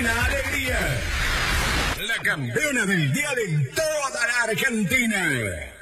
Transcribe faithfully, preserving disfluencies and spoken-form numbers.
Cristina Alegría, la campeona del dial en toda la Argentina.